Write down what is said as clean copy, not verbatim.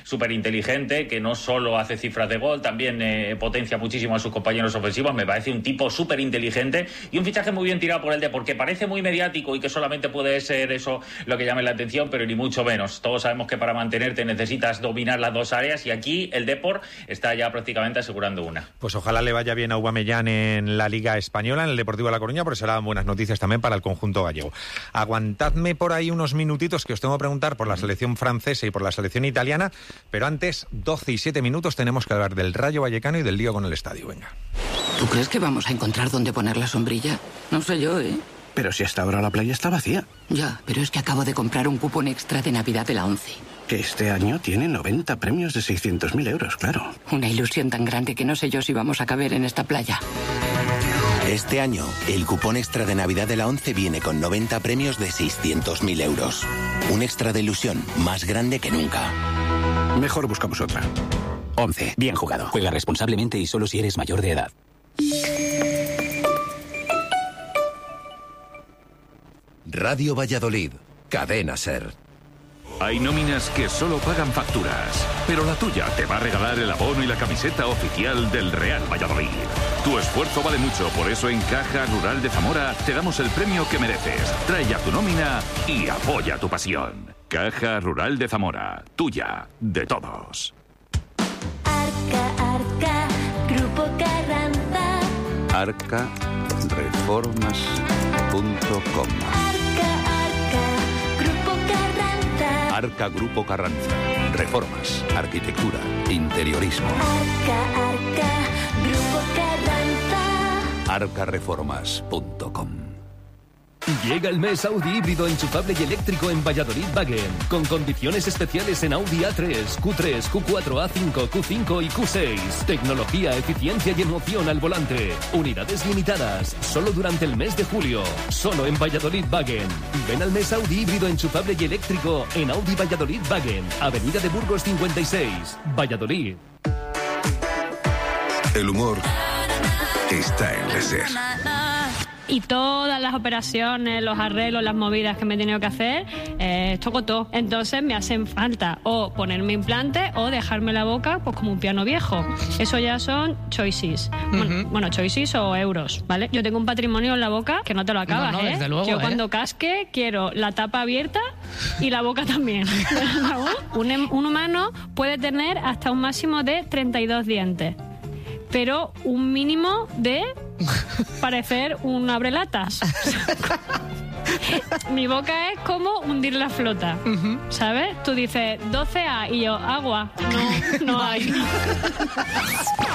súper inteligente, que no solo hace cifras de gol, también potencia muchísimo a sus compañeros ofensivos. Me parece un tipo súper inteligente y un fichaje muy bien tirado por el Depor, porque parece muy mediático y que solamente puede ser eso lo que llame la atención, pero ni mucho menos. Todos sabemos que para mantenerte necesitas dominar las dos áreas y aquí el Depor está ya prácticamente asegurando una. Pues ojalá le vaya bien a Aubameyang en la Liga Española, en el Deportivo de La Coruña, porque serán buenas noticias también para el conjunto gallego. Aguantadme por ahí unos minutitos que os tengo que preguntar por la selección francesa y por la selección italiana, pero antes, 12 y 7 minutos, tenemos que hablar del Rayo Vallecano y del lío con el estadio. Venga. ¿Tú crees que vamos a encontrar dónde poner la sombrilla? No sé yo, ¿eh? Pero si hasta ahora la playa está vacía. Ya, pero es que acabo de comprar un cupón extra de Navidad de la ONCE. Que este año tiene 90 premios de 600.000 euros, claro. Una ilusión tan grande que no sé yo si vamos a caber en esta playa. Este año, el cupón extra de Navidad de la ONCE viene con 90 premios de 600.000 euros. Un extra de ilusión más grande que nunca. Mejor buscamos otra. ONCE, bien jugado. Juega responsablemente y solo si eres mayor de edad. Radio Valladolid, Cadena SER. Hay nóminas que solo pagan facturas, pero la tuya te va a regalar el abono y la camiseta oficial del Real Valladolid. Tu esfuerzo vale mucho, por eso en Caja Rural de Zamora te damos el premio que mereces. Trae ya tu nómina y apoya tu pasión. Caja Rural de Zamora, tuya, de todos. Arca, Grupo Carranza. Arcareformas.com. Grupo Carranza. Arca Grupo Carranza. Reformas, arquitectura, interiorismo. Arca, Grupo Carranza. Arcareformas.com. Llega el mes Audi híbrido enchufable y eléctrico en Valladolid Wagen, con condiciones especiales en Audi A3, Q3, Q4, A5, Q5 y Q6. Tecnología, eficiencia y emoción al volante. Unidades limitadas, solo durante el mes de julio. Solo en Valladolid Wagen. Ven al mes Audi híbrido enchufable y eléctrico en Audi Valladolid Wagen, Avenida de Burgos 56, Valladolid. El humor está en la SER. Y todas las operaciones, los arreglos, las movidas que me he tenido que hacer, toco todo. Entonces me hacen falta o ponerme implante o dejarme la boca pues como un piano viejo. Eso ya son choices. Bueno, choices o euros, ¿vale? Yo tengo un patrimonio en la boca que no te lo acabas, no, desde luego, Yo cuando casque quiero la tapa abierta y la boca también. Un humano puede tener hasta un máximo de 32 dientes. Pero un mínimo de parecer un abrelatas. Mi boca es como hundir la flota, ¿sabes? Tú dices 12A y yo, agua. No hay.